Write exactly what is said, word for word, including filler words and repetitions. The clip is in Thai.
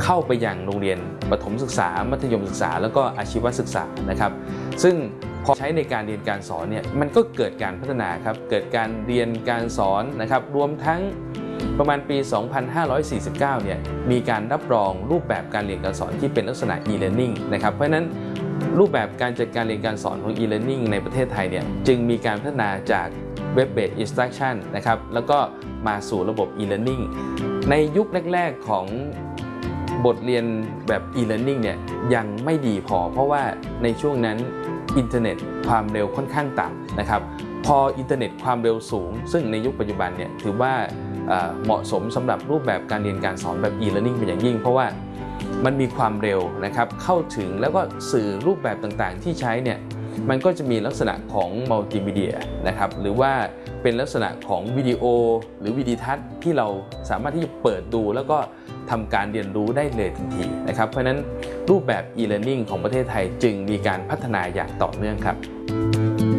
เข้าไปยังโรงเรียนประถมศึกษามัธยมศึกษาแล้วก็อาชีวศึกษานะครับซึ่งพอใช้ในการเรียนการสอนเนี่ยมันก็เกิดการพัฒนาครับเกิดการเรียนการสอนนะครับรวมทั้งประมาณปี สองพันห้าร้อยสี่สิบเก้า เนี่ยมีการรับรองรูปแบบการเรียนการสอนที่เป็นลักษณะ e-learning นะครับเพราะฉะนั้นรูปแบบการจัดการเรียนการสอนของ e-learning ในประเทศไทยเนี่ยจึงมีการพัฒนาจาก web-based instruction นะครับแล้วก็มาสู่ระบบ e-learning ในยุคแรกๆของบทเรียนแบบ e-learning เนี่ยยังไม่ดีพอเพราะว่าในช่วงนั้นอินเทอร์เน็ตความเร็วค่อนข้างต่ำนะครับพออินเทอร์เน็ตความเร็วสูงซึ่งในยุคปัจจุบันเนี่ยถือว่าเหมาะสมสำหรับรูปแบบการเรียนการสอนแบบ e-learning เป็นอย่างยิ่งเพราะว่ามันมีความเร็วนะครับเข้าถึงแล้วก็สื่อรูปแบบต่างๆที่ใช้เนี่ยมันก็จะมีลักษณะของมัลติมีเดียนะครับหรือว่าเป็นลักษณะของวิดีโอหรือวิดีทัศน์ที่เราสามารถที่จะเปิดดูแล้วก็ทำการเรียนรู้ได้เลยทันทีนะครับเพราะฉะนั้นรูปแบบ e-learning ของประเทศไทยจึงมีการพัฒนาอย่างต่อเนื่องครับ